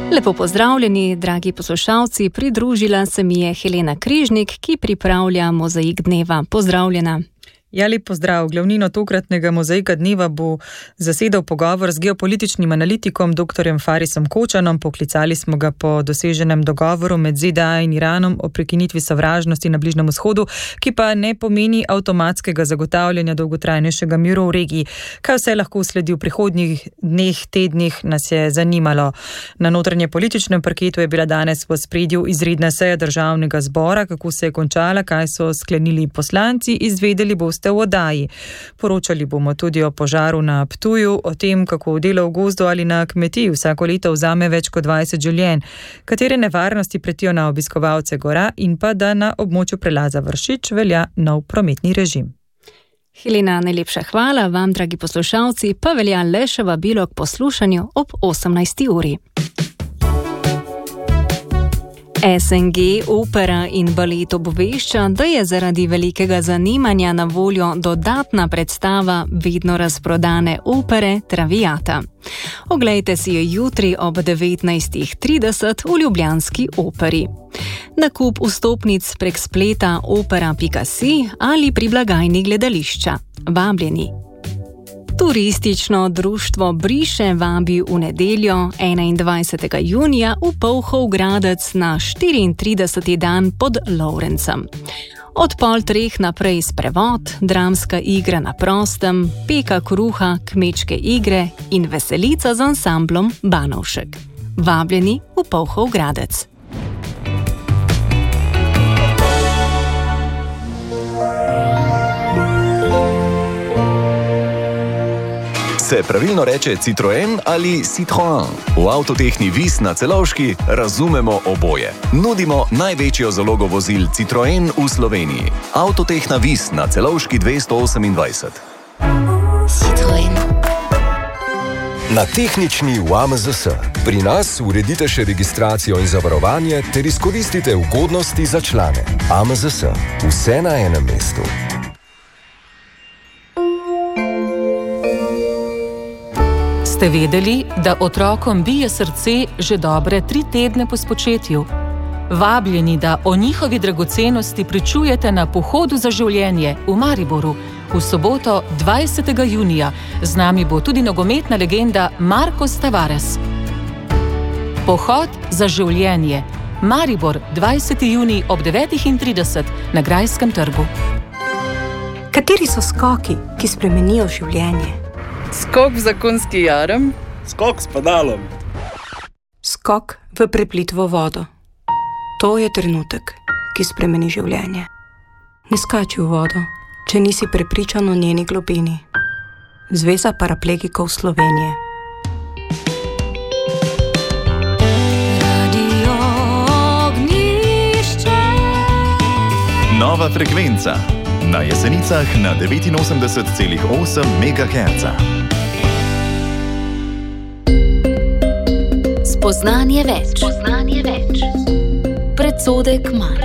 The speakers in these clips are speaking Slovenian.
Lepo pozdravljeni, dragi poslušalci, pridružila se mi je Helena Križnik, ki pripravlja Mozaik dneva. Pozdravljena. Ja, lep pozdrav. Glavnino tokratnega Mozaika dneva bo zasedal pogovor z geopolitičnim analitikom dr. Farisom Kočanom. Poklicali smo ga po doseženem dogovoru med ZDA in Iranom o prekinitvi sovražnosti na Bližnjem vzhodu, ki pa ne pomeni avtomatskega zagotavljanja dolgotrajnejšega miru v regiji. Kaj vse lahko sledi v prihodnjih dneh, tednih, nas je zanimalo. Na notranje političnem parketu je bila danes v ospredju izredna seja Državnega zbora. Kako se je končala, kaj so sklenili poslanci, izvedeli boste v oddaji. Poročali bomo tudi o požaru na Ptuju, o tem, kako delo v gozdu ali na kmetiji vsako leto vzame več kot 20 življenj, katere nevarnosti pretijo na obiskovalce gora in pa da na območju prelaza Vršič velja nov prometni režim. Helena, najlepša hvala, vam, dragi poslušalci, pa velja le še vabilo k poslušanju ob 18. uri. SNG, opera in balet obvešča, da je zaradi velikega zanimanja na voljo dodatna predstava vedno razprodane opere Traviata. Oglejte si jo jutri ob 19:30 v ljubljanski operi. Nakup vstopnic prek spleta opera.si ali pri blagajni gledališča. Vabljeni. Turistično društvo Briše vabi v nedeljo 21. junija v Polhov Gradec na 34. dan pod Lovrencem. Od 2:30 naprej sprevod, dramska igra na prostem, peka kruha, kmečke igre in veselica z ansamblom Banovšek. Vabljeni v Polhov Gradec. Se pravilno reče Citroen ali Citroën? V Avtotehni Vis na Celovški razumemo oboje. Nudimo največjo zalogo vozil Citroen v Sloveniji. Avtotehna Vis na Celovški 228. Citroen. Na tehnični v AMZS. Pri nas uredite še registracijo in zavarovanje ter izkoristite ugodnosti za člane. AMZS. Vse na enem mestu. Ste vedeli, da otrokom bije srce že dobre 3 tedne po spočetju? Vabljeni, da o njihovi dragocenosti pričujete na Pohodu za življenje v Mariboru v soboto 20. junija. Z nami bo tudi nogometna legenda Marcos Tavares. Pohod za življenje. Maribor, 20. junij ob 9:30 na Grajskem trgu. Kateri so skoki, ki spremenijo življenje? Skok v zakonski jarem. Skok s pedalom. Skok v preplitvo vodo. To je trenutek, ki spremeni življenje. Ne skači v vodo, če nisi prepričan o njeni globini. Zveza paraplegikov Slovenije. Radio Ognjišče. Nova frekvenca. Na Jesenicah na 89,8 MHz. Spoznanje več. Predsodek manj.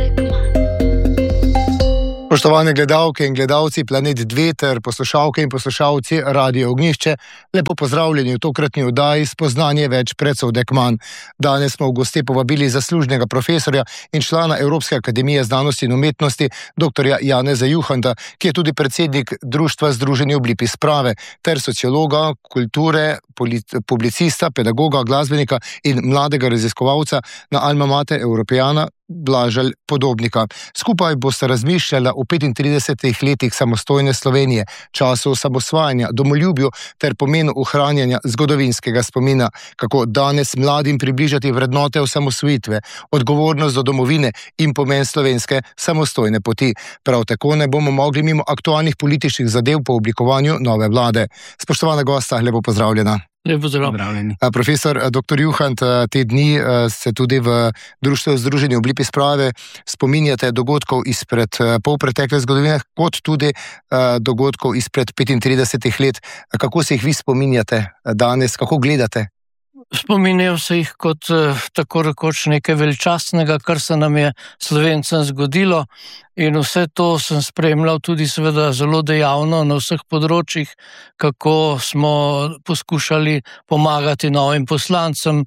Spoštovane gledalke in gledalci Planet 2 ter poslušalke in poslušalci Radio Ognjišče, lepo pozdravljeni v tokratni oddaji Spoznanje več, predsodek manj. Danes smo v goste povabili zaslužnega profesorja in člana Evropske akademije znanosti in umetnosti dr. Janeza Juhanda, ki je tudi predsednik Društva Združenih obliki sprave, ter sociologa, kulture, publicista, pedagoga, glasbenika in mladega raziskovalca na Alma Mater Europeana Blaža Podobnika. Skupaj boste razmišljali o 35 letih samostojne Slovenije, času osamosvajanja, domoljubju ter pomenu ohranjanja zgodovinskega spomina, kako danes mladim približati vrednote osamosvojitve, odgovornost do domovine in pomen slovenske samostojne poti. Prav tako ne bomo mogli mimo aktualnih političnih zadev po oblikovanju nove vlade. Spoštovana gosta, lepo pozdravljena. Lepo zdrav. Profesor dr. Juhand, te dni se tudi v Društvu Združenih obliki sprave spominjate dogodkov izpred polpretekle zgodovine, kot tudi dogodkov izpred 35 let. Kako se jih vi spominjate danes, kako gledate? Spominjajo se jih kot tako rekoč nekaj veličastnega, kar se nam je Slovencem zgodilo. in vse to sem spremljal tudi seveda zelo dejavno na vseh področjih, kako smo poskušali pomagati novim poslancem,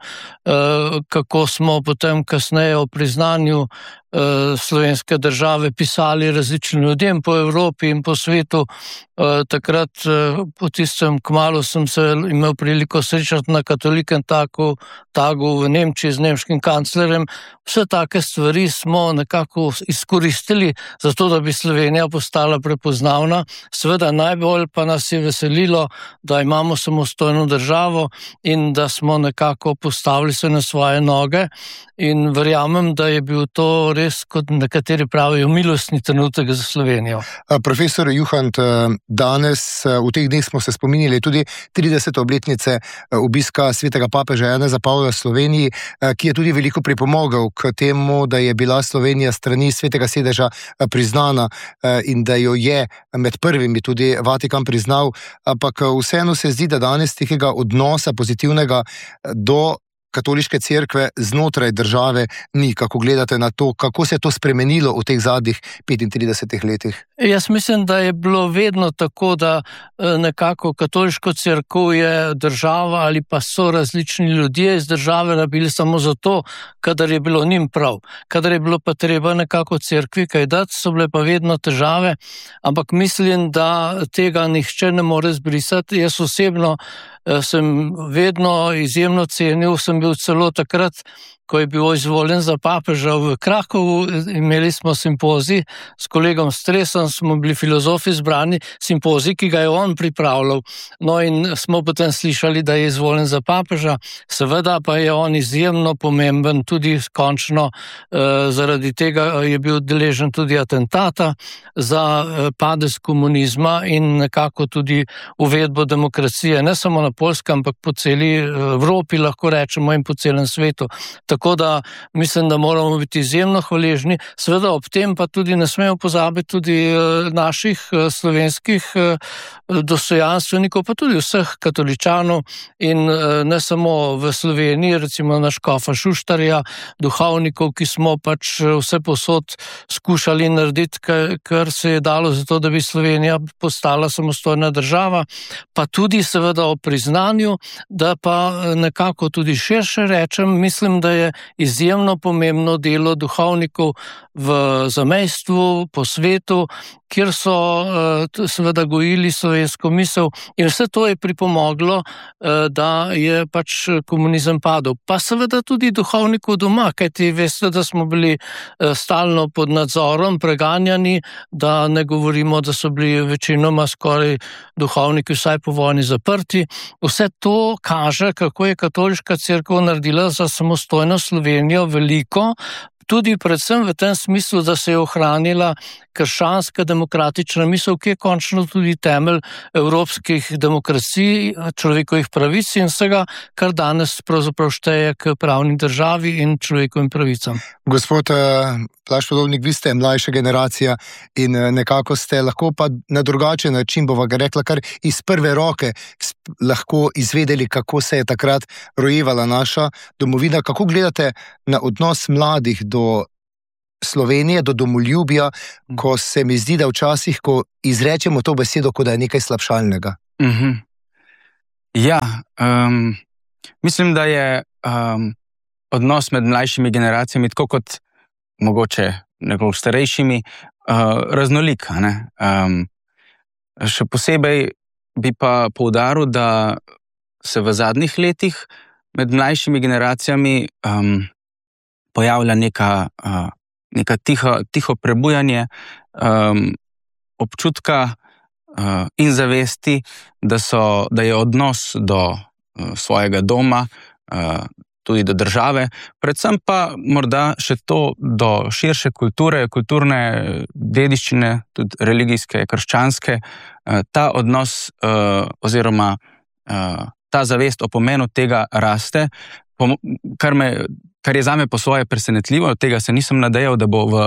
kako smo potem kasneje o priznanju slovenske države pisali različnim ljudem po Evropi in po svetu. Takrat po tistem kmalu sem se imel priliko srečati na katolikem tagu v Nemčiji z nemškim kanclerjem. Vse take stvari smo nekako izkoristili zato, da bi Slovenija postala prepoznavna. Seveda najbolj pa nas je veselilo, da imamo samostojno državo in da smo nekako postavili se na svoje noge, in verjamem, da je bil to res, kot nekateri pravijo, milostni trenutek za Slovenijo. Profesor Juhant, danes v teh dneh smo se spominjali tudi 30. obletnice obiska svetega papeža Janeza Pavla v Sloveniji, ki je tudi veliko pripomogel k temu, da je bila Slovenija strani svetega sedeža priznana in da jo je med prvimi tudi Vatikan priznal, ampak vseeno se zdi, da danes tega odnosa pozitivnega do katoliške cerkve znotraj države ni. Kako gledate na to, kako se je to spremenilo v teh zadnjih 35 letih? Jaz mislim, da je bilo vedno tako, da nekako katoliško cerkev je država ali pa so različni ljudje iz države rabili samo zato, kadar je bilo njim prav. Kadar je bilo pa treba nekako cerkvi kaj dati, so bile pa vedno težave, ampak mislim, da tega nihče ne more zbrisati. Jaz osebno sem vedno izjemno cenil, sem bil celo takrat, ko je bil izvoljen za papeža v Krakovu, imeli smo simpozij s kolegom Stresom, smo bili filozofi zbrani, simpozij, ki ga je on pripravljal. No in smo potem slišali, da je izvoljen za papeža, seveda pa je on izjemno pomemben, tudi končno zaradi tega je bil deležen tudi atentata za padec komunizma in nekako tudi uvedbo demokracije, ne samo na Poljskem, ampak po celi Evropi, lahko rečemo, in po celem svetu. Tako da mislim, da moramo biti izjemno hvaležni. Seveda ob tem pa tudi ne smemo pozabiti tudi naših slovenskih dostojanstvenikov, pa tudi vseh katoličanov in ne samo v Sloveniji, recimo na škofa Šuštarja, duhovnikov, ki smo pač vse posod skušali narediti, kar se je dalo za to, da bi Slovenija postala samostojna država, pa tudi seveda o priznanju, da pa nekako tudi širše rečem, mislim, da je izjemno pomembno delo duhovnikov v zamejstvu, po svetu, kjer so seveda gojili slovensko misel, in vse to je pripomoglo, da je pač komunizem padel. Pa seveda tudi duhovnikov doma, kajti veste, da smo bili stalno pod nadzorom, preganjani, da ne govorimo, da so bili večinoma skoraj duhovniki vsaj po vojni zaprti. Vse to kaže, kako je katoliška cerkev naredila za samostojno Slovenijo veliko, tudi predvsem v tem smislu, da se je ohranila krščanska demokratična misel, ki je končno tudi temelj evropskih demokracij, človekovih pravic in vsega, kar danes pravzaprav šteje k pravni državi in človekovim pravicam. Gospod Blaž Podobnik, vi ste mlajša generacija in nekako ste lahko pa na drugačen način, bova ga rekla, kar iz prve roke lahko izvedeli, kako se je takrat rojevala naša domovina. Kako gledate na odnos mladih do Slovenije, do domoljubja, ko se mi zdi, da včasih, ko izrečemo to besedo, kot da je nekaj slabšalnega? Ja, mislim, da je odnos med mlajšimi generacijami, tako kot mogoče nekako starejšimi, raznolika. Še posebej bi pa poudaril, da se v zadnjih letih med mlajšimi generacijami pojavlja neka tiho prebujanje občutka in zavesti, da je odnos do svojega doma, tudi do države, predvsem pa morda še to do širše kulturne dediščine, tudi religijske, krščanske, ta odnos oziroma ta zavest o pomenu tega raste, kar je zame po svoje presenetljivo, od tega se nisem nadejal, da bo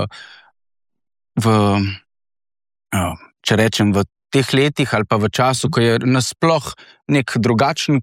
če rečem, v teh letih ali pa v času, ko je nasploh nek drugačen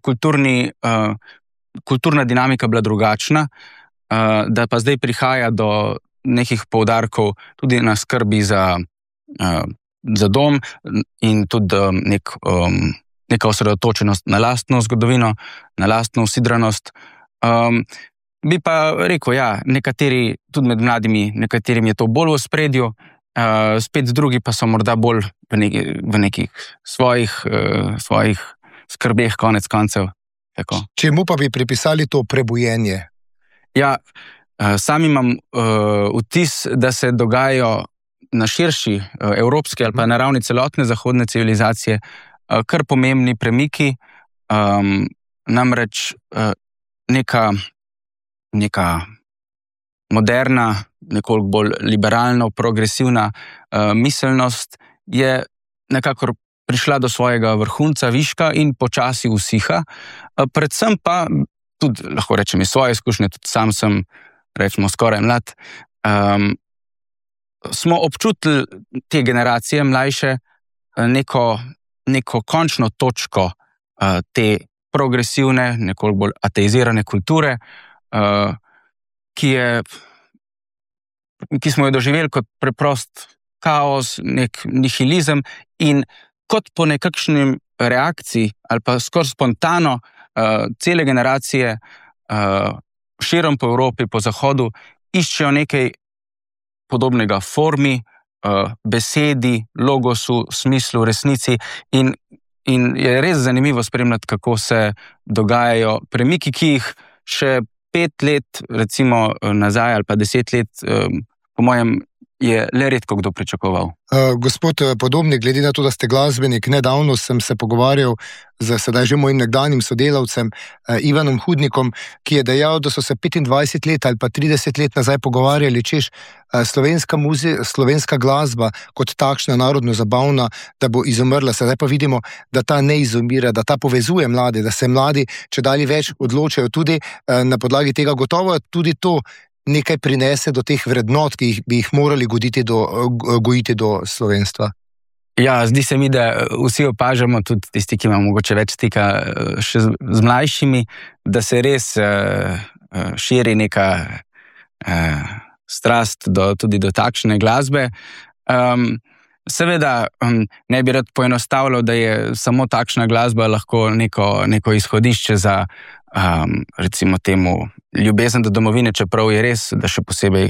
kulturna dinamika bila drugačna, da pa zdaj prihaja do nekih poudarkov tudi na skrbi za dom in tudi neka osredotočenost na lastno zgodovino, na lastno usidranost. Bi pa rekel, nekateri, tudi med mladimi, nekaterim je to bolj v ospredju, spet drugi pa so morda bolj v nekih svojih skrbeh konec koncev. Tako. Čemu pa bi pripisali to prebujenje? Ja, sam imam vtis, da se dogajajo na širši evropski ali pa na ravni celotne zahodne civilizacije kar pomembni premiki, namreč neka moderna, nekoliko bolj liberalno, progresivna miselnost je nekako prišla do svojega vrhunca, viška in počasi usiha. Predvsem pa, tudi lahko rečem iz svoje izkušnje, tudi sam sem, rečemo, skoraj mlad, smo občutili te generacije mlajše neko končno točko te progresivne, nekoliko bolj ateizirane kulture, ki smo jo doživeli kot preprost kaos, nek nihilizem in kot po nekakšnem reakciji ali pa skoraj spontano cele generacije širom po Evropi, po Zahodu iščejo nekaj podobnega formi, besedi, logosu, smislu, resnici in je res zanimivo spremljati, kako se dogajajo premiki, ki jih še 5 let, recimo nazaj ali pa 10 let, po mojem, je le redko kdo pričakoval. Gospod Podobnik, glede na to, da ste glasbenik, nedavno sem se pogovarjal z sedaj že mojim nekdanjim sodelavcem Ivanom Hudnikom, ki je dejal, da so se 25 let ali pa 30 let nazaj pogovarjali, češ slovenska glasba kot takšna narodno zabavna, da bo izumrla. Sedaj pa vidimo, da ta ne izumira, da ta povezuje mlade, da se mladi čedalje več odločajo tudi na podlagi tega. Gotovo tudi to nekaj prinese do teh vrednot, ki bi jih morali gojiti do slovenstva. Ja, zdi se mi, da vsi opažamo, tudi tisti, ki imamo mogoče več stika še z mlajšimi, da se res širi neka strast tudi do takšne glasbe. Seveda ne bi rad poenostavljal, da je samo takšna glasba lahko neko izhodišče za recimo temu ljubezen do domovine, čeprav je res, da še posebej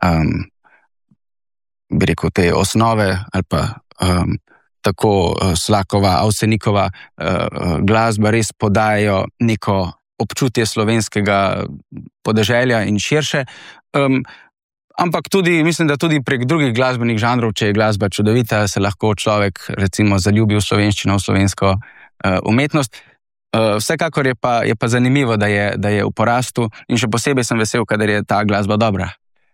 bi rekel te osnove ali pa tako Slakova, Avsenikova glasba res podajajo neko občutje slovenskega podeželja in širše. Ampak tudi, mislim, da tudi prek drugih glasbenih žanrov, če je glasba čudovita, se lahko človek recimo zaljubi v slovenščino, v slovensko umetnost. Vsekakor je pa zanimivo, da je v porastu in še posebej sem vesel, kadar je ta glasba dobra.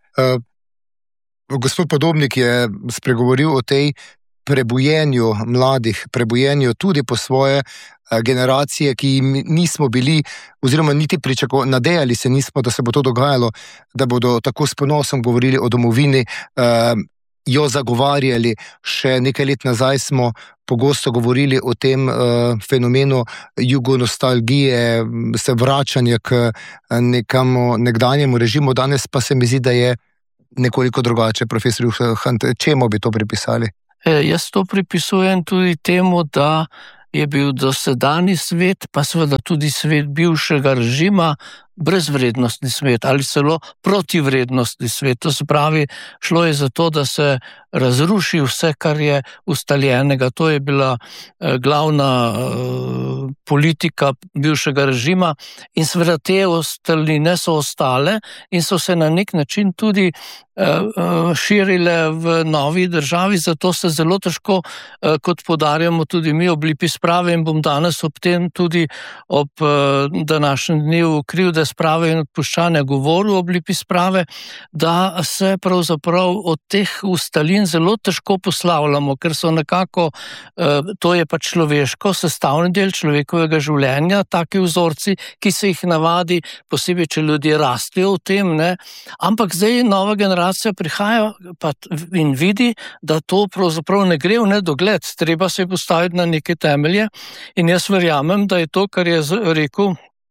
Gospod Podobnik je spregovoril o tej prebujenju mladih, prebujenju tudi po svoje generacije, ki nismo bili, oziroma niti nadejali se nismo, da se bo to dogajalo, da bodo tako s ponosom govorili o domovini, jo zagovarjali. Še nekaj let nazaj smo pogosto govorili o tem fenomenu jugonostalgije, se vračanje k nekemu nekdanjemu režimu. Danes pa se mi zdi, da je nekoliko drugače. Profesor Juhant, čemu bi to pripisali? Jaz to pripisujem tudi temu, da je bil dosedanji svet, pa seveda tudi svet bivšega režima, brezvrednostni svet ali celo protivrednostni svet. To se pravi, šlo je za to, da se razruši vse, kar je ustaljenega. To je bila glavna politika bivšega režima in seveda te ostaline so ostale in so se na nek način tudi širile v novi državi, zato se zelo težko, kot podarjamo tudi mi, oblipi sprave in bom danes ob tem tudi ob današnjem dnevu krivde sprave in odpuščanja govoril o oblipi sprave, da se pravzaprav od teh ustalin zelo težko poslavljamo, ker so nekako, to je pač človeško, sestavni del človekovega življenja, taki vzorci, ki se jih navadi, posebej, če ljudje rastejo v tem, ne, ampak zdaj nova generacija prihaja in vidi, da to pravzaprav ne gre v nedogled, treba se postaviti na neke temelje in jaz verjamem, da je to, kar je rekel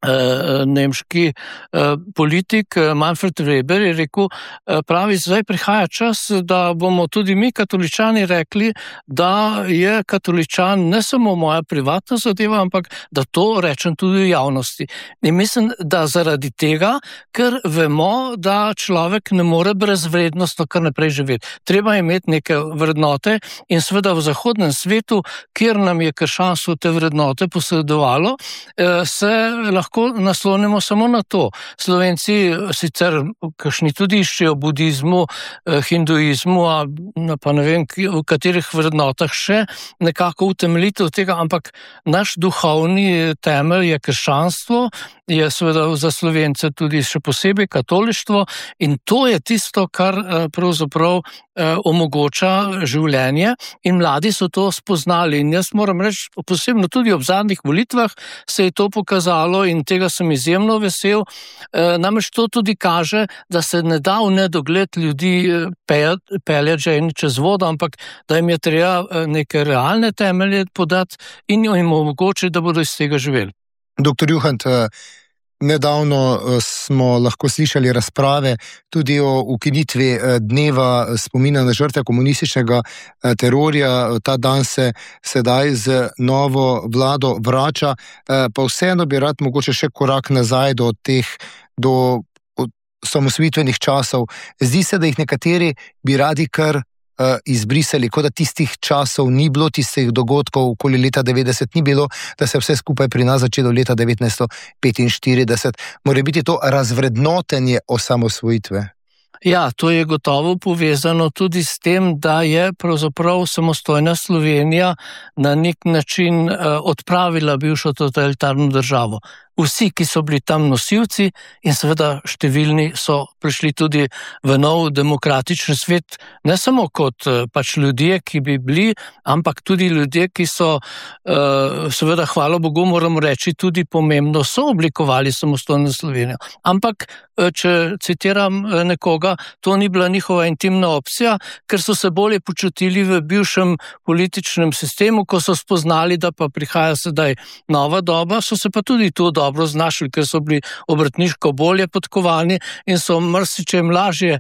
nemški politik Manfred Weber je rekel, pravi, zdaj prihaja čas, da bomo tudi mi katoličani rekli, da je katoličan ne samo moja privatna zadeva, ampak da to rečem tudi v javnosti. In mislim, da zaradi tega, ker vemo, da človek ne more brezvrednostno kar naprej živeti. Treba imeti neke vrednote in seveda v zahodnem svetu, kjer nam je krščanstvo te vrednote posredovalo, se lahko naslonimo samo na to. Slovenci sicer kakšni tudi iščejo budizmu, hinduizmu, pa ne vem, v katerih vrednotah še nekako utemeljitev tega, ampak naš duhovni temelj je krščanstvo, je seveda za Slovence tudi še posebej katolištvo in to je tisto, kar pravzaprav omogoča življenje in mladi so to spoznali in jaz moram reči, posebno tudi ob zadnjih volitvah se je to pokazalo in tega sem izjemno vesel, namreč to tudi kaže, da se ne da v nedogled ljudi peljati že čez vodo, ampak da jim je treba neke realne temelje podati in jim omogočiti, da bodo iz tega živeli. Doktor Juhant, nedavno smo lahko slišali razprave tudi o ukinitvi dneva spomina na žrtve komunističnega terorja. Ta dan se sedaj z novo vlado vrača, pa vseeno bi rad mogoče še korak nazaj do osamosvojitvenih časov. Zdi se, da jih nekateri bi radi kar izbrisali, kot da tistih časov ni bilo, tistih dogodkov okoli leta 90 ni bilo, da se vse skupaj pri nas začelo leta 1945. Mora biti to razvrednotenje osamosvojitve? Ja, to je gotovo povezano tudi s tem, da je pravzaprav samostojna Slovenija na nek način odpravila bivšo totalitarno državo. Vsi, ki so bili tam nosilci in seveda številni so prišli tudi v nov demokratičen svet, ne samo kot pač ljudje, ki bi bili, ampak tudi ljudje, ki so seveda, hvala Bogu, moramo reči, tudi pomembno so oblikovali samostojno Slovenijo. Ampak, če citiram nekoga, to ni bila njihova intimna opcija, ker so se bolje počutili v bivšem političnem sistemu, ko so spoznali, da pa prihaja sedaj nova doba, so se pa tudi tu dobro znašli, ker so bili obrtniško bolje podkovani in so marsičem lažje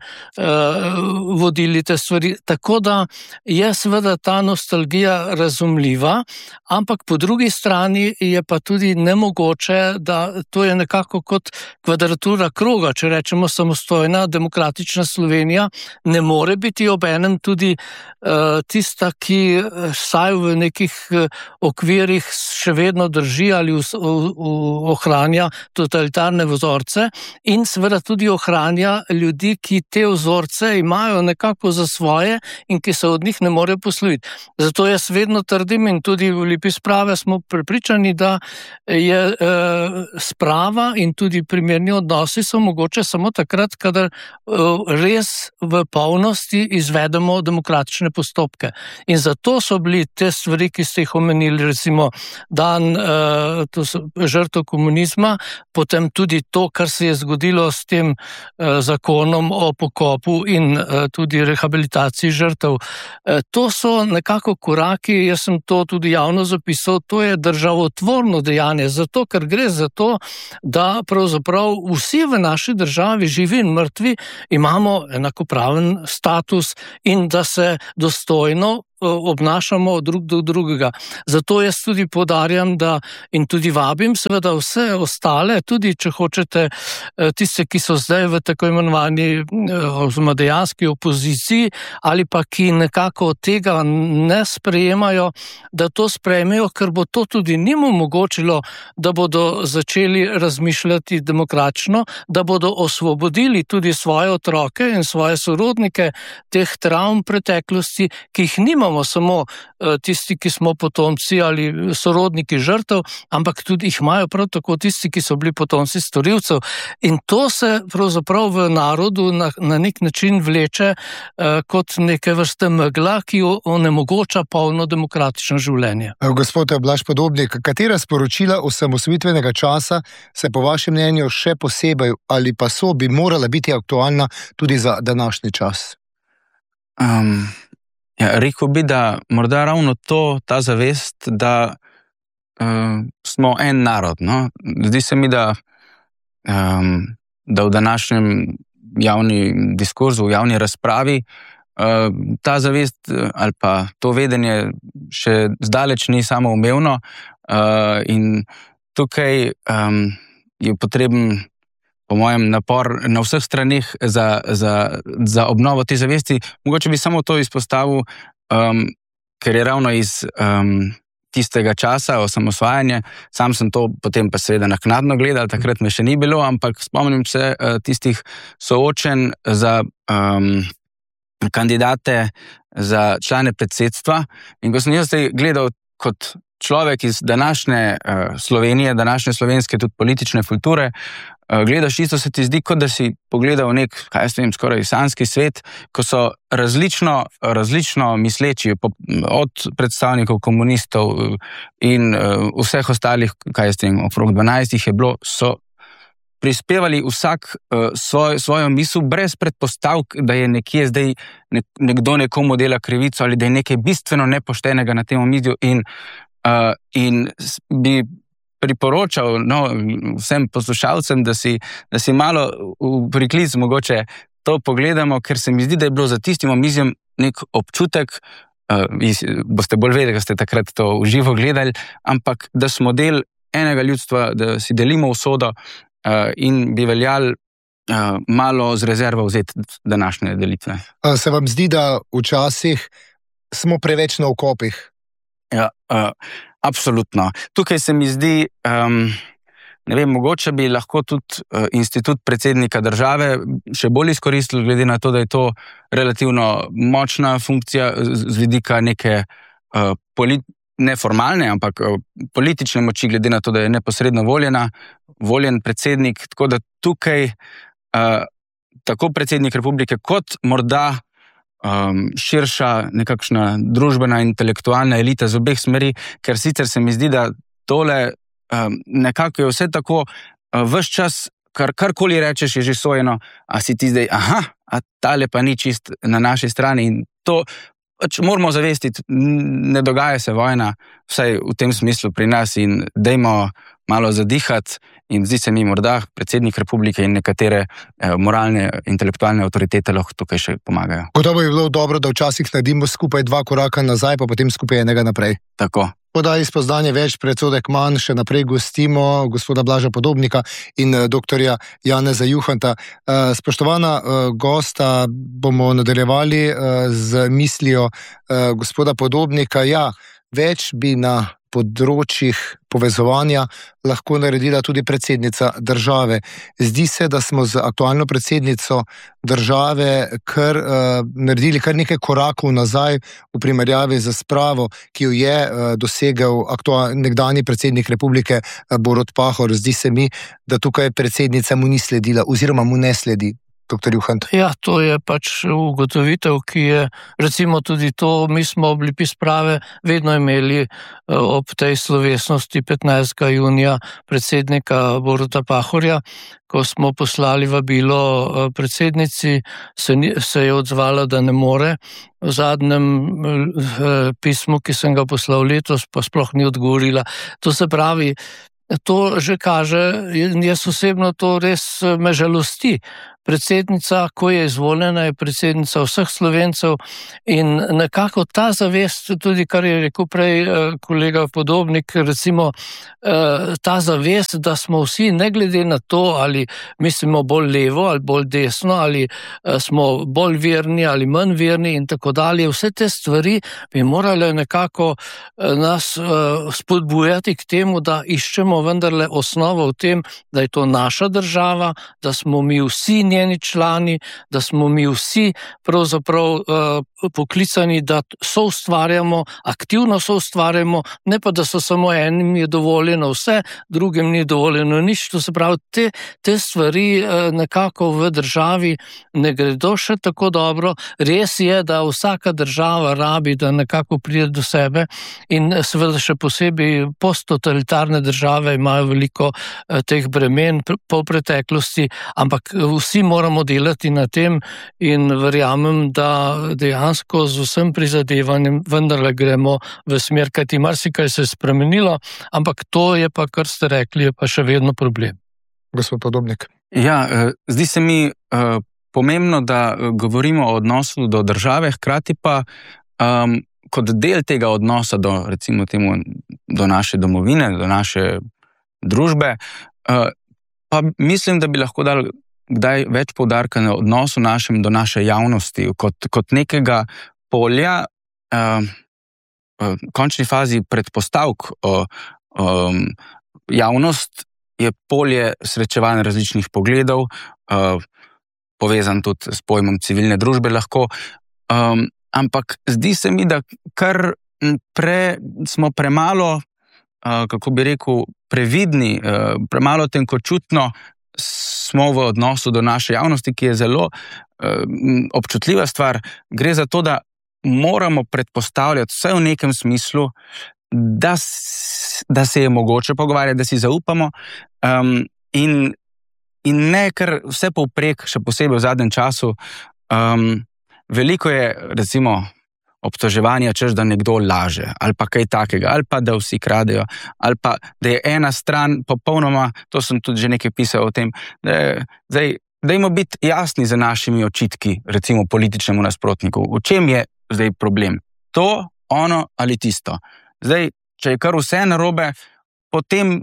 vodili te stvari. Tako da je seveda ta nostalgija razumljiva, ampak po drugi strani je pa tudi nemogoče, da to je nekako kot kvadratura kroga, če rečemo samostojna demokratična Slovenija, ne more biti obenem tudi tista, ki vsaj v nekih okvirih še vedno drži ali ohranja totalitarne vzorce in seveda tudi ohranja ljudi, ki te vzorce imajo nekako za svoje in ki se od njih ne morejo posloviti. Zato jaz vedno trdim in tudi v Lipi sprave smo prepričani, da je sprava in tudi primerni odnosi so mogoče samo takrat, kadar res v polnosti izvedemo demokratične postopke. In zato so bili te stvari, ki ste jih omenili, recimo dan žrtev komunizma, potem tudi to, kar se je zgodilo s tem zakonom o pokopu in tudi rehabilitaciji žrtev. To so nekako koraki, jaz sem to tudi javno zapisal, to je državotvorno dejanje, zato ker gre za to, da pravzaprav vsi v naši državi, živi in mrtvi, imamo enakopraven status in da se dostojno obnašamo drug do drugega. Zato jaz tudi poudarjam, da in tudi vabim seveda vse ostale, tudi če hočete tiste, ki so zdaj v tako imenovani oziroma dejanski opoziciji ali pa ki nekako tega ne sprejemajo, da to sprejmejo, ker bo to tudi njim omogočilo, da bodo začeli razmišljati demokratično, da bodo osvobodili tudi svoje otroke in svoje sorodnike teh travm preteklosti, ki jih nimamo samo tisti, ki smo potomci ali sorodniki žrtev, ampak tudi jih imajo prav tako tisti, ki so bili potomci storilcev. In to se pravzaprav v narodu na nek način vleče kot neke vrste megla, ki onemogoča polno demokratično življenje. Gospod Blaž Podobnik, katera sporočila osamosvojitvenega časa se po vašem mnenju še posebej ali pa bi morala biti aktualna tudi za današnji čas? Rekel bi, da morda ravno ta zavest, da smo en narod. No? Zdi se mi, da v današnjem javni diskurzu, v javni razpravi, ta zavest ali pa to vedenje še zdaleč ni samoumevno in tukaj je potreben, po mojem, napor na vseh straneh za obnovo te zavesti. Mogoče bi samo to izpostavil, ker je ravno iz tistega časa osamosvajanja, sam sem to potem pa seveda naknadno gledal, takrat me še ni bilo, ampak spomnim se tistih soočenj za kandidate za člane predsedstva in ko sem jaz zdaj gledal kot človek iz današnje Slovenije, današnje slovenske tudi politične kulture, gledaš isto, se ti zdi, kot da si pogledal nek, skoraj sanjski svet, ko so različno misleči, od predstavnikov komunistov in vseh ostalih, okrog 12 jih je bilo, so prispevali vsak svojo misel brez predpostavk, da je nekje zdaj nekdo nekomu dela krivico ali da je nekaj bistveno nepoštenega na tem omizju in bi priporočal vsem poslušalcem, da si malo v priklic mogoče to pogledamo, ker se mi zdi, da je bilo za tistim omizjem nek občutek, boste bolj vedeli, da ste takrat to v živo gledali, ampak da smo del enega ljudstva, da si delimo usodo in bi veljali malo z rezervo vzeti današnje delitve. Se vam zdi, da včasih smo preveč na okopih? Ja, absolutno. Tukaj se mi zdi, ne vem, mogoče bi lahko tudi institut predsednika države še bolj izkoristili, glede na to, da je to relativno močna funkcija z vidika neke neformalne, ampak politične moči, glede na to, da je neposredno voljen predsednik, tako da tukaj tako predsednik republike kot morda širša nekakšna družbena intelektualna elita z obeh smeri, ker sicer se mi zdi, da tole nekako je vse tako ves čas, karkoli rečeš, je že sojeno, a si ti zdaj, a tale pa ni čist na naši strani in to moramo zavestiti, ne dogaja se vojna, vsaj v tem smislu pri nas in dajmo malo zadihati in zdi se mi morda predsednik republike in nekatere moralne, intelektualne avtoritete lahko tukaj še pomagajo. Gotovo je bilo dobro, da včasih naredimo skupaj 2 koraka nazaj, pa potem skupaj enega naprej. Tako. Podali spoznanje več, predsodek manj, še naprej gostimo gospoda Blaža Podobnika in doktorja Janeza Juhanta. Spoštovana gosta, bomo nadaljevali z mislijo gospoda Podobnika. Ja, več bi na področjih povezovanja lahko naredila tudi predsednica države. Zdi se, da smo z aktualno predsednico države naredili kar nekaj korakov nazaj v primerjavi z spravo, ki jo je dosegel nekdanji predsednik republike Borut Pahor. Zdi se mi, da tukaj predsednica mu ni sledila oziroma mu ne sledi. Dr. Juhant. Ja, to je pač ugotovitev, ki je, recimo tudi to, mi smo oblipi sprave vedno imeli ob tej slovesnosti 15. junija predsednika Boruta Pahorja, ko smo poslali vabilo predsednici, se je odzvala, da ne more. V zadnjem pismu, ki sem ga poslal letos, pa sploh ni odgovorila. To se pravi, to že kaže, jaz osebno to res me žalosti. Predsednica, ko je izvoljena, je predsednica vseh Slovencev in nekako ta zavest, tudi kar je rekel prej kolega Podobnik, recimo ta zavest, da smo vsi, ne glede na to, ali mislimo bolj levo ali bolj desno, ali smo bolj verni ali manj verni in tako dalje, vse te stvari bi morale nekako nas spodbujati k temu, da iščemo vendarle osnovo v tem, da je to naša država, da smo mi vsi njeni člani, da smo mi vsi pravzaprav poklicani, da soustvarjamo, aktivno soustvarjamo, ne pa da so samo enim je dovoljeno vse, drugim ni dovoljeno nič. To se pravi, te stvari nekako v državi ne gredo še tako dobro. Res je, da vsaka država rabi, da nekako pride do sebe in seveda še posebej posttotalitarne države imajo veliko teh bremen po preteklosti, ampak vsi moramo delati na tem in verjamem, da dejansko z vsem prizadevanjem vendarle gremo v smer, kajti marsikaj se je spremenilo, ampak to je pa, kar ste rekli, je pa še vedno problem. Gospod Podobnik. Ja, zdi se mi pomembno, da govorimo o odnosu do države, hkrati pa kot del tega odnosa do, recimo temu, do naše domovine, do naše družbe, pa mislim, da bi lahko dali kdaj več poudarka na odnosu našem do naše javnosti, kot nekega polja, v končni fazi predpostavk javnost je polje srečevanja različnih pogledov, povezan tudi s pojmom civilne družbe lahko, ampak zdi se mi, da kar smo premalo, kako bi rekel, previdni, premalo tenkočutno smo v odnosu do naše javnosti, ki je zelo občutljiva stvar. Gre za to, da moramo predpostavljati vse v nekem smislu, da se je mogoče pogovarjati, da si zaupamo in ne kar vse povprek, še posebej v zadnjem času. Veliko je, recimo, obtoževanja, češ da nekdo laže, ali pa kaj takega, ali pa da vsi kradejo, ali pa da je ena stran popolnoma, to sem tudi že nekaj pisal o tem, dajmo biti jasni za našimi očitki, recimo političnemu nasprotniku, v čem je zdaj problem? To, ono ali tisto. Zdaj, če je kar vse narobe, potem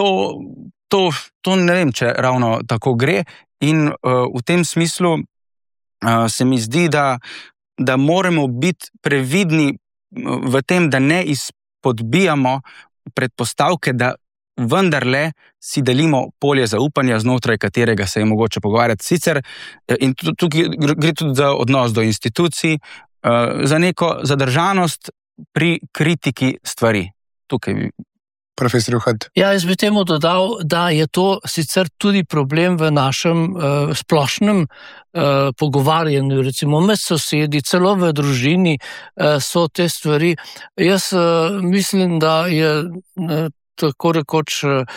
to ne vem, če ravno tako gre in v tem smislu se mi zdi, da moramo biti previdni v tem, da ne izpodbijamo predpostavke, da vendarle si delimo polje zaupanja, znotraj katerega se je mogoče pogovarjati. Sicer, in tukaj gre tudi za odnos do institucij, za neko zadržanost pri kritiki stvari. Tukaj. Profesor Juhant. Ja, jaz bi temu dodal, da je to sicer tudi problem v našem splošnem pogovarjanju, recimo med sosedi, celo v družini so te stvari. Jaz mislim, da je tako rekoč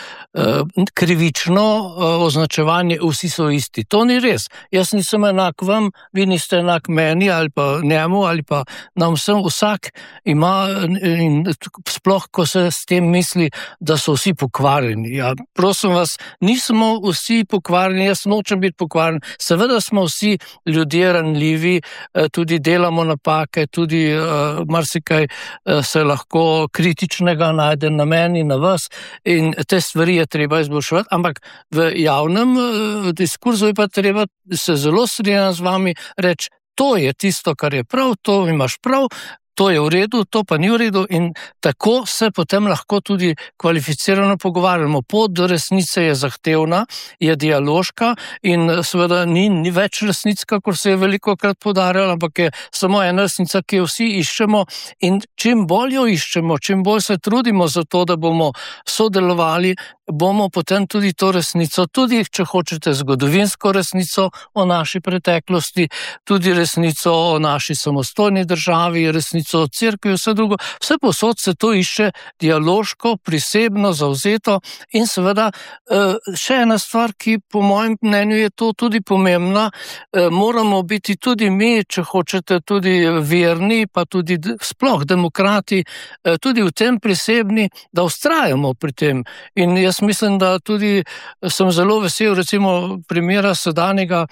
krivično označevanje vsi so isti. To ni res. Jaz nisem enak vam, vi niste enak meni ali pa njemu ali pa nam vsem. Vsak ima, in sploh ko se s tem misli, da so vsi pokvarjeni. Ja, prosim vas, nismo vsi pokvarjeni, jaz nočem biti pokvarjen. Seveda smo vsi ljudje ranljivi, tudi delamo napake, tudi marsikaj se lahko kritičnega najde na meni, na vas, in te stvari je treba izboljševati, ampak v javnem diskurzu je pa treba se zelo strinjati z vami, reči, to je tisto, kar je prav, to imaš prav, to je v redu, to pa ni v redu in tako se potem lahko tudi kvalificirano pogovarjamo. Pot do resnice je zahtevna, je dialoška in seveda ni več resnic, kakor se je velikokrat poudarjalo, ampak je samo ena resnica, ki jo vsi iščemo in čim bolj jo iščemo, čim bolj se trudimo za to, da bomo sodelovali, bomo potem tudi to resnico, tudi če hočete zgodovinsko resnico o naši preteklosti, tudi resnico o naši samostojni državi, resnico o cerkvi, vse drugo, vse posod se to išče dialoško, prisebno, zavzeto in seveda še ena stvar, ki po mojem mnenju je to tudi pomembna, moramo biti tudi mi, če hočete, tudi verni, pa tudi sploh demokrati, tudi v tem prisebni, da vztrajamo pri tem. In jaz mislim, da tudi sem zelo vesel, recimo primera sedanjega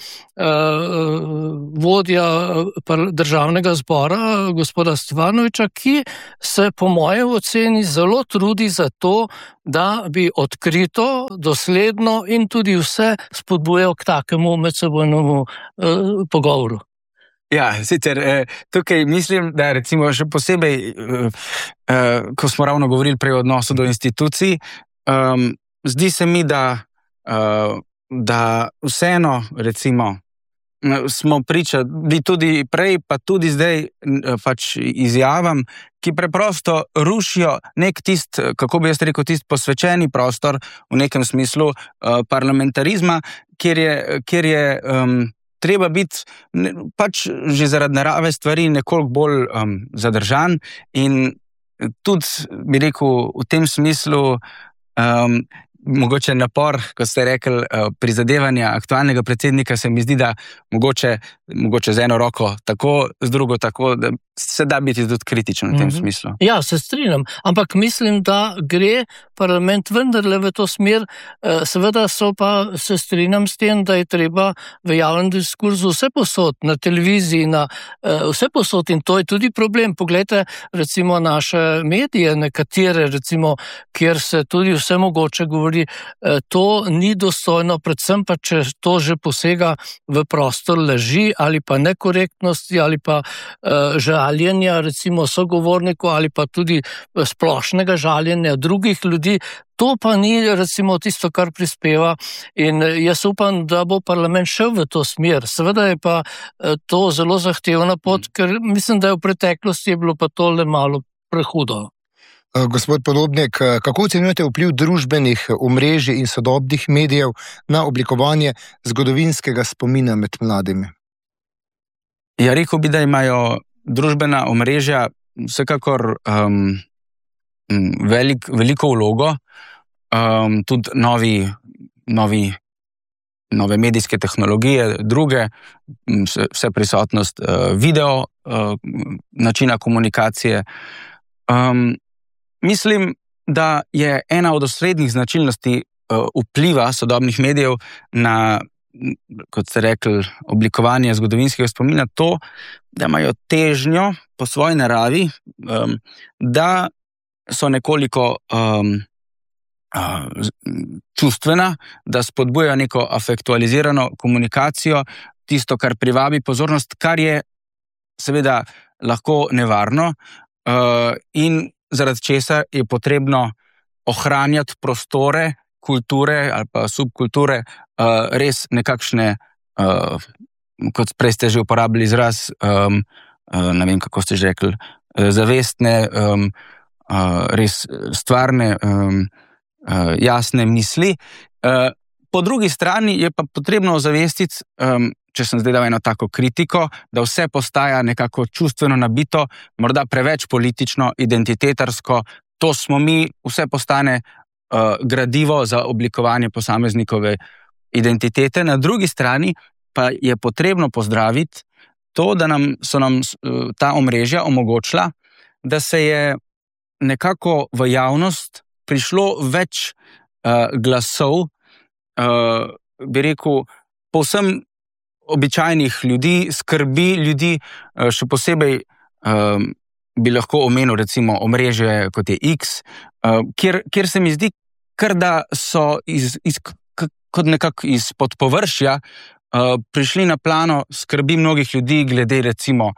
vodja državnega zbora, gospoda Stevanoviča, ki se po moje oceni zelo trudi za to, da bi odkrito, dosledno in tudi vse spodbujal k takemu medsebojnemu pogovoru. Ja, sicer tukaj mislim, da recimo še posebej, ko smo ravno govorili prej o odnosu do institucij, zdi se mi, da vseeno, recimo, smo pričali tudi prej, pa tudi zdaj pač izjavam, ki preprosto rušijo nek tist, kako bi jaz rekel, tist posvečeni prostor v nekem smislu parlamentarizma, kjer je treba biti pač že zaradi narave stvari nekoliko bolj zadržan in tudi, bi rekel, v tem smislu mogoče napor, ko ste rekli, prizadevanja aktualnega predsednika, se mi zdi, da mogoče z eno roko tako, z drugo tako, da se da biti tudi kritičen v tem smislu. Ja, se strinjam, ampak mislim, da gre parlament vendarle v to smer, seveda se strinjam s tem, da je treba v javnem diskurzu vse posod, na televiziji, vse posod, in to je tudi problem. Poglejte, recimo naše medije, nekatere, recimo, kjer se tudi vse mogoče govori, to ni dostojno, predvsem pa, če to že posega v prostor laži ali pa nekorektnosti ali pa žaljenja, recimo sogovornikov ali pa tudi splošnega žaljenja drugih ljudi. To pa ni, recimo, tisto, kar prispeva, in jaz upam, da bo parlament šel v to smer. Seveda je pa to zelo zahtevna pot, ker mislim, da je v preteklosti je bilo pa to le malo prehudo. Gospod Podobnik, kako ocenjujete vpliv družbenih omrežij in sodobnih medijev na oblikovanje zgodovinskega spomina med mladimi? Ja, rekel bi, da imajo družbena omrežja vsekakor veliko vlogo, tudi nove medijske tehnologije, druge, vse prisotnost video, načina komunikacije. Mislim, da je ena od osrednjih značilnosti vpliva sodobnih medijev na, kot ste rekli, oblikovanje zgodovinskega spomina to, da imajo težnjo po svoji naravi, da so nekoliko čustvena, da spodbujajo neko afektualizirano komunikacijo, tisto, kar privabi pozornost, kar je seveda lahko nevarno in zaradi česa je potrebno ohranjati prostore, kulture ali pa subkulture, res nekakšne, kot prej ste že uporabili izraz, ne vem, kako ste že rekli, zavestne, res stvarne, jasne misli. Po drugi strani je pa potrebno ozavestiti, če sem zdaj dal eno tako kritiko, da vse postaja nekako čustveno nabito, morda preveč politično, identitetarsko, to smo mi, vse postane gradivo za oblikovanje posameznikove identitete. Na drugi strani pa je potrebno pozdraviti to, da so nam ta omrežja omogočila, da se je nekako v javnost prišlo več glasov, bi rekel, povsem običajnih ljudi, skrbi ljudi, še posebej bi lahko omenil recimo omrežje kot je X, kjer se mi zdi, kar da so kot nekako izpod površja prišli na plano skrbi mnogih ljudi glede recimo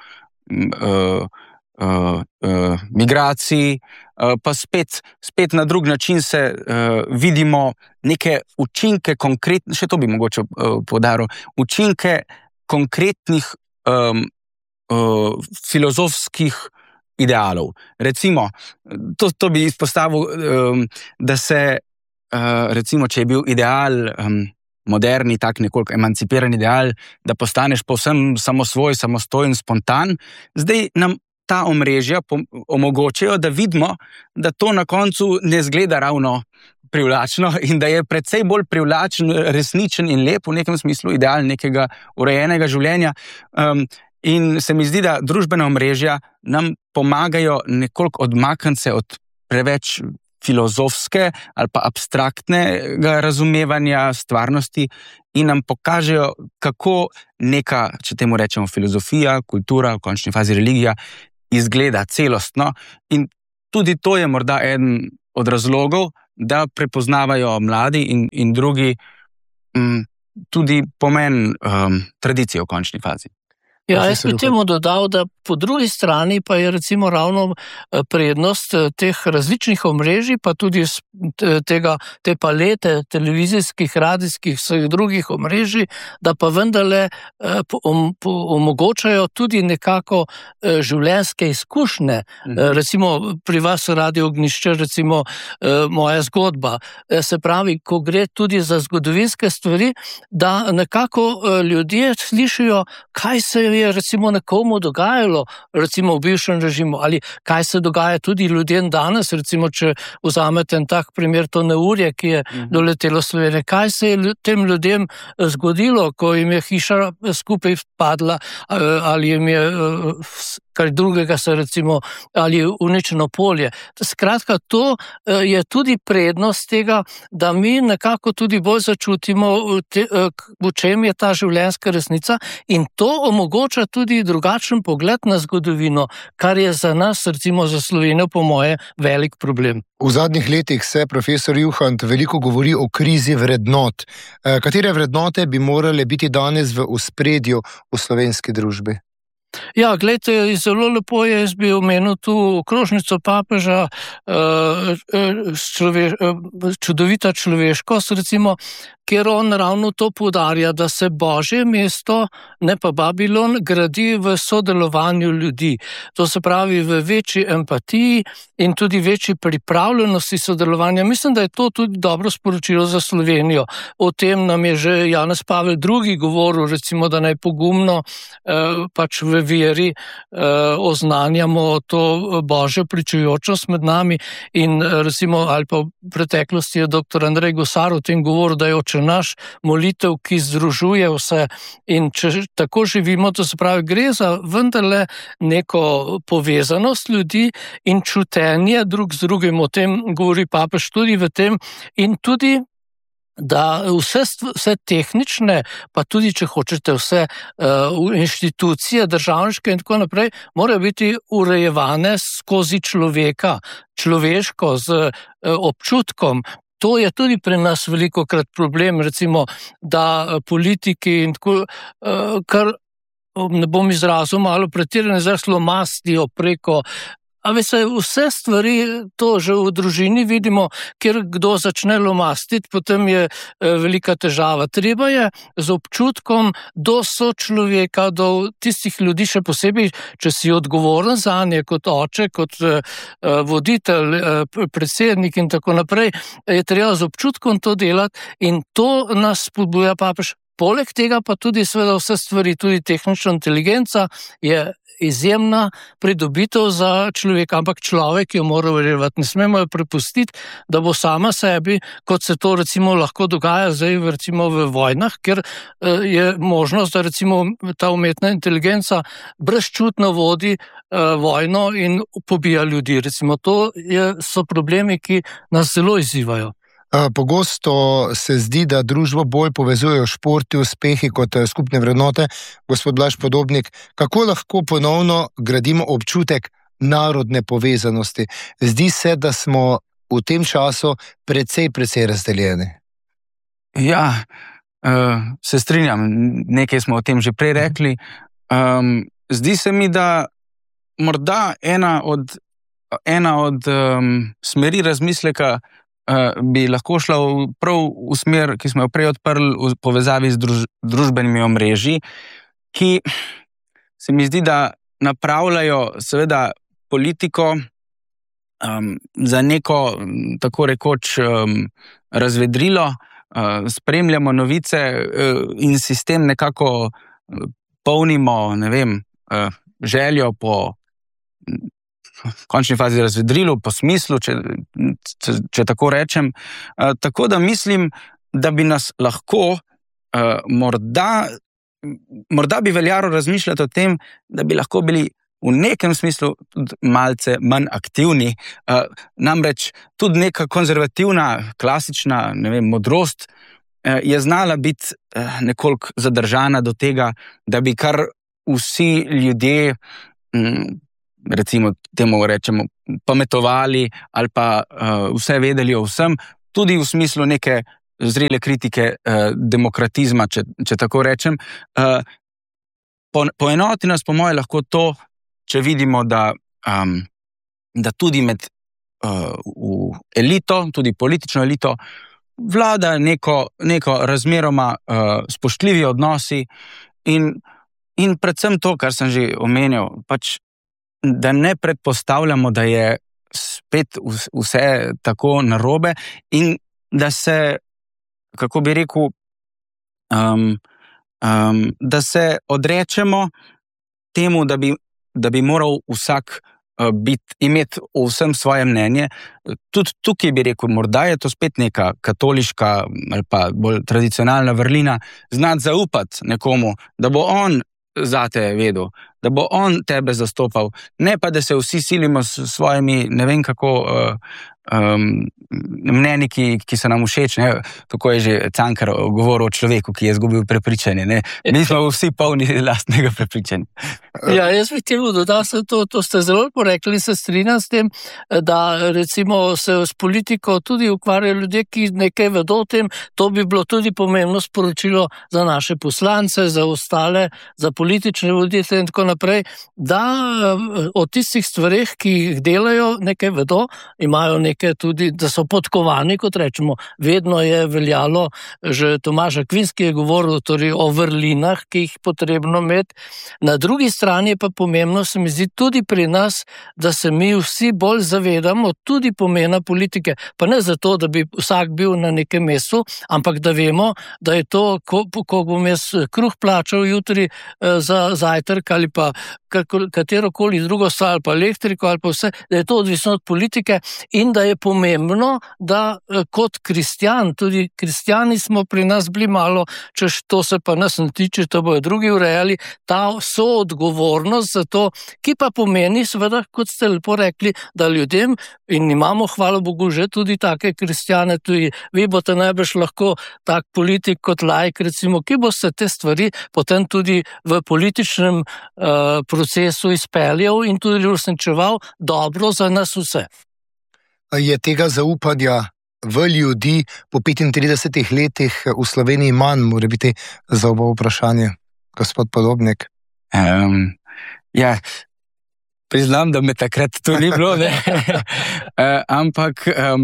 migracij, pa spet na drug način se vidimo neke učinke konkretne, še to bi mogoče poudaril, učinke konkretnih filozofskih idealov. Recimo, to bi izpostavil, da se recimo, če je bil ideal moderni, tak nekoliko emancipiran ideal, da postaneš povsem samosvoj, samostojen, spontan, zdaj nam ta omrežja omogočajo, da vidimo, da to na koncu ne zgleda ravno privlačno in da je precej bolj privlačen, resničen in lep v nekem smislu ideal nekega urejenega življenja. In se mi zdi, da družbena omrežja nam pomagajo nekoliko odmakniti se od preveč filozofske ali pa abstraktnega razumevanja stvarnosti in nam pokažejo, kako neka, če temu rečemo, filozofija, kultura, v končni fazi religija, izgleda celostno. In tudi to je morda eden od razlogov, da prepoznavajo mladi in drugi tudi pomen tradicije v končni fazi. Ja, jaz bi temu dodal, da po drugi strani pa je recimo ravno prednost teh različnih omrežij, pa tudi te palete televizijskih, radijskih, vseh drugih omrežij, da pa vendarle omogočajo tudi nekako življenjske izkušnje. Recimo pri vas Radio Ognjišče, recimo Moja zgodba. Se pravi, ko gre tudi za zgodovinske stvari, da nekako ljudje slišijo, kaj se je je recimo nekomu dogajalo, recimo v bivšem režimu, ali kaj se dogaja tudi ljudem danes, recimo če vzamete en tak primer, to neurje, ki je doletelo Slovenijo, kaj se je tem ljudem zgodilo, ko jim je hiša skupaj padla, ali jim je kaj drugega se recimo, ali uničeno polje. Skratka, to je tudi prednost tega, da mi nekako tudi bolj začutimo, v čem je ta življenjska resnica, in to omogoča tudi drugačen pogled na zgodovino, kar je za nas, recimo za Slovenijo, po moje, velik problem. V zadnjih letih se, profesor Juhant, veliko govori o krizi vrednot. Katere vrednote bi morale biti danes v ospredju v slovenski družbi? Ja, gledajte, zelo lepo je, jaz bi omenil tu okrožnico papeža, čudovita človeškost, recimo, kjer on ravno to poudarja, da se Božje mesto, ne pa Babilon, gradi v sodelovanju ljudi. To se pravi v večji empatiji in tudi večji pripravljenosti sodelovanja. Mislim, da je to tudi dobro sporočilo za Slovenijo. O tem nam je že Janez Pavel II. Govoril, recimo, da naj pogumno pač v veri oznanjamo to Božjo pričujočost med nami, in recimo, ali pa v preteklosti je dr. Andrej Gosar o tem govoril, da je Oče naš molitev, ki združuje vse, in če tako živimo, to se pravi, gre za vendarle neko povezanost ljudi in čutenje drug z drugim, o tem govori papež tudi v tem, in tudi da vse tehnične, pa tudi, če hočete, vse inštitucije, državniške in tako naprej, morajo biti urejevane skozi človeka, človeško, z občutkom. To je tudi pri nas velikokrat problem, recimo, da politiki in tako, kar ne bom izrazil malo pretirane, zelo mastijo preko. A veste, vse stvari, to že v družini vidimo, kjer kdo začne lomastiti, potem je velika težava. Treba je z občutkom do sočloveka, do tistih ljudi, še posebej, če si odgovoren zanje, kot oče, kot voditelj, predsednik in tako naprej, je treba z občutkom to delati, in to nas spodbuja papež. Poleg tega pa tudi seveda vse stvari, tudi tehnična inteligenca je izjemna pridobitev za človeka, ampak človek jo mora urejevati. Ne smemo jo prepustiti, da bo sama sebi, kot se to recimo lahko dogaja zdaj recimo v vojnah, ker je možnost, da recimo ta umetna inteligenca brezčutno vodi vojno in pobija ljudi. Recimo to so problemi, ki nas zelo izzivajo. Pogosto se zdi, da družbo bolj povezujejo športi, uspehi kot skupne vrednote. Gospod Blaž Podobnik, kako lahko ponovno gradimo občutek narodne povezanosti? Zdi se, da smo v tem času precej razdeljeni. Ja, se strinjam, nekaj smo o tem že prej rekli. Zdi se mi, da morda ena od smeri razmisleka bi lahko šla prav v smer, ki smo jo prej odprli v povezavi z družbenimi omrežji, ki se mi zdi, da napravljajo seveda politiko za neko tako rekoč razvedrilo, spremljamo novice in sistem nekako polnimo, ne vem, željo po v končni fazi razvedrilu, po smislu, če tako rečem. Tako da mislim, da bi nas lahko morda bi veljalo razmišljati o tem, da bi lahko bili v nekem smislu tudi malce manj aktivni. Namreč tudi neka konzervativna, klasična, ne vem, modrost je znala biti nekoliko zadržana do tega, da bi kar vsi ljudje recimo temu rečemo, pametovali ali pa vse vedeli o vsem, tudi v smislu neke zrele kritike demokratizma, če tako rečem. Poenoti nas po moje lahko to, če vidimo, da tudi med elito, tudi politično elito, vlada neko razmeroma spoštljivi odnosi in predvsem to, kar sem že omenil, pač da ne predpostavljamo, da je spet vse tako narobe in da se, kako bi rekel, da se odrečemo temu, da bi moral vsak imeti o vsem svoje mnenje. Tudi tukaj bi rekel, morda je to spet neka katoliška ali pa bolj tradicionalna vrlina, znati zaupati nekomu, da bo on zate vedel, da bo on tebe zastopal, ne pa, da se vsi silimo s svojimi, ne vem kako, mnenji, ki so nam všeč, ne? Kako je že Cankar govoril o človeku, ki je izgubil prepričanje, ne? Mi smo vsi polni lastnega prepričanja. Ja, jaz bi temu dodal se to ste zelo porekli, se strinjam s tem, da recimo se s politiko tudi ukvarjajo ljudje, ki nekaj vedo o tem, to bi bilo tudi pomembno sporočilo za naše poslance, za ostale, za politične voditelje in tako naprej, da o tistih stvareh, ki jih delajo, nekaj vedo, imajo nekaj tudi, da so podkovani, kot rečemo. Vedno je veljalo, že Tomaž Akvinski je govoril torej o vrlinah, ki jih potrebno imeti. Na drugi strani je pa pomembno, se mi zdi, tudi pri nas, da se mi vsi bolj zavedamo tudi pomena politike. Pa ne zato, da bi vsak bil na nekem mestu, ampak da vemo, da je to, ko bom jaz kruh plačal jutri za zajtrk ali pa katerokoli drugo stvar, ali pa elektriko, ali pa vse, da je to odvisno od politike in da je pomembno, da kot kristjan, tudi kristjani smo pri nas bili malo, češ to se pa nas ne tiče, to bojo drugi urejali, ta soodgovornost za to, ki pa pomeni, seveda, kot ste lepo rekli, da ljudem, in imamo, hvala Bogu, že tudi take kristjane, tudi vi boste najbrž lahko tak politik kot laik, recimo, ki boste te stvari potem tudi v političnem procesu izpeljal in tudi uresničeval dobro za nas vse. Je tega zaupanja v ljudi po 35 letih v Sloveniji manj, mora biti za oba vprašanje, gospod Podobnik? Ja, priznam, da me takrat to ni bilo, ne? Ampak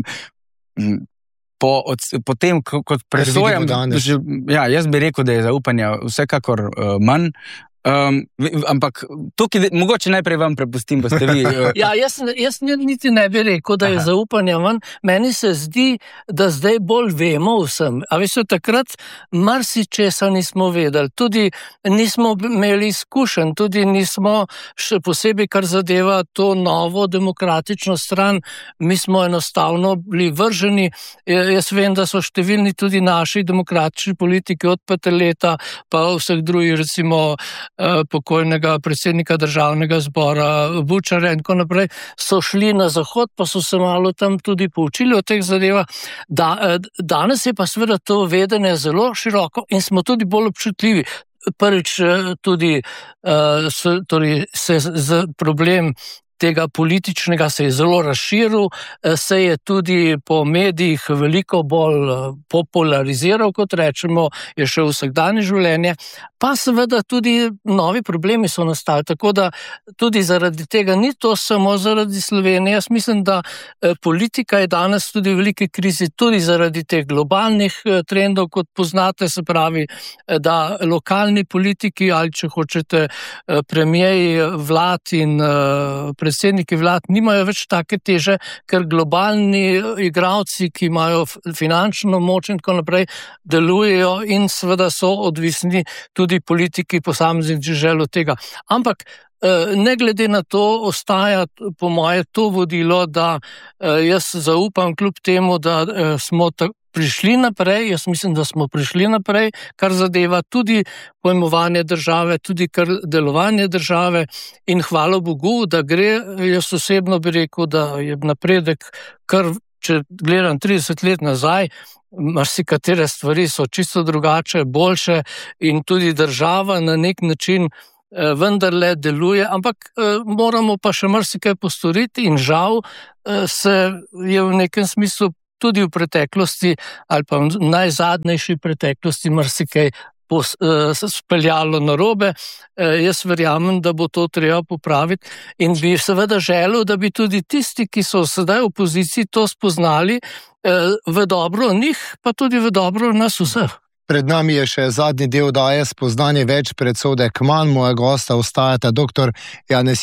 po tem, kot presojam, jaz bi rekel, da je zaupanja vsekakor manj. Ampak tukaj mogoče najprej vam prepustim, pa ste vi... Ja, jaz niti ne bi rekel, da je zaupanja manj. Meni se zdi, da zdaj bolj vemo vsem. A veste, takrat marsičesa nismo vedeli. Tudi nismo imeli izkušenj, tudi nismo še posebej, kar zadeva to novo demokratično stran. Mi smo enostavno bili vrženi. Jaz vem, da so številni tudi naši demokratični politiki od Peterleta, pa vseh drugih, recimo pokojnega predsednika državnega zbora Bučarja in tako naprej, so šli na zahod, pa so se malo tam tudi poučili o teh zadevah. Danes je pa seveda to vedenje zelo široko in smo tudi bolj občutljivi. Prvič tudi se problem tega političnega se je zelo razširil, se je tudi po medijih veliko bolj populariziral, kot rečemo, je še vsakdanje življenje, pa seveda tudi novi problemi so nastali, tako da tudi zaradi tega ni to samo zaradi Slovenije. Jaz mislim, da politika je danes tudi v veliki krizi, tudi zaradi teh globalnih trendov, kot poznate, se pravi, da lokalni politiki ali če hočete premierji vlad in predsedniki vlad nimajo več take teže, ker globalni igralci, ki imajo finančno moč in tako naprej, delujejo in seveda so odvisni tudi politiki posameznih žel od tega. Ampak ne glede na to ostaja po moje to vodilo, da jaz zaupam kljub temu, da smo prišli naprej, jaz mislim, da smo prišli naprej, kar zadeva tudi pojmovanje države, tudi kar delovanje države in hvala Bogu, da gre, jaz osebno bi rekel, da je napredek, kar če gledam 30 let nazaj, marsikatere stvari so čisto drugače, boljše in tudi država na nek način vendarle deluje, ampak moramo pa še marsikaj postoriti in žal se je v nekem smislu tudi v preteklosti ali pa v najzadnejši preteklosti marsikaj speljalo narobe. Jaz verjamem, da bo to treba popraviti in bi seveda želel, da bi tudi tisti, ki so sedaj v opoziciji, to spoznali v dobro njih, pa tudi v dobro nas vseh. Pred nami je še zadnji del oddaje Spoznanje več, predsodek manj. Moja gosta ostajata dr. Janez